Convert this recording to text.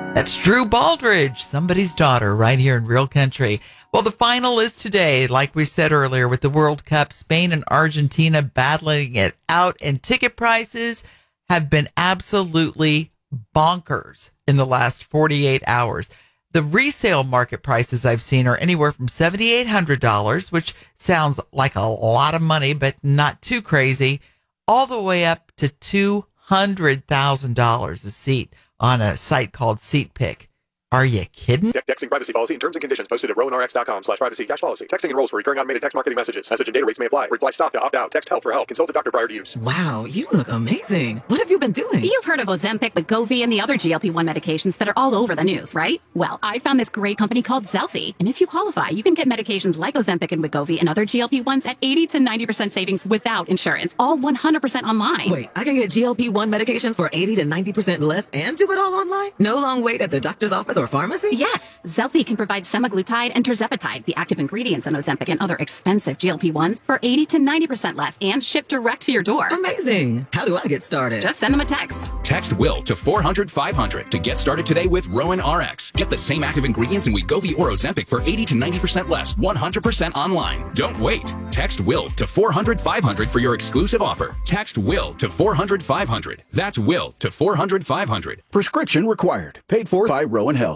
That's Drew Baldridge, somebody's daughter, right here in Real Country. Well, the final is today, like we said earlier, with the World Cup. Spain and Argentina battling it out, and ticket prices have been absolutely bonkers in the last 48 hours. The resale market prices I've seen are anywhere from $7,800, which sounds like a lot of money, but not too crazy, all the way up to $200,000 a seat on a site called SeatPick. Are you kidding? Texting privacy policy and terms and conditions posted at rowanrx.com/privacy-policy. Texting enrolls for recurring automated text marketing messages. Message and data rates may apply. Reply stop to opt out. Text help for help. Consult a doctor prior to use. Wow, you look amazing. What have you been doing? You've heard of Ozempic, Wegovy, and the other GLP-1 medications that are all over the news, right? Well, I found this great company called Zelfie. And if you qualify, you can get medications like Ozempic and Wegovy and other GLP-1s at 80 to 90% savings without insurance. All 100% online. Wait, I can get GLP-1 medications for 80 to 90% less and do it all online? No long wait at the doctor's office or pharmacy? Yes, Zelfie can provide semaglutide and tirzepatide, the active ingredients in Ozempic and other expensive GLP-1s, for 80 to 90% less and shipped direct to your door. Amazing. How do I get started? Just send them a text. Text WILL to 400-500 to get started today with Rowan RX. Get the same active ingredients in Wegovy or Ozempic for 80 to 90% less, 100% online. Don't wait. Text WILL to 400-500 for your exclusive offer. Text WILL to 400-500. That's WILL to 400-500. Prescription required. Paid for by Rowan Health.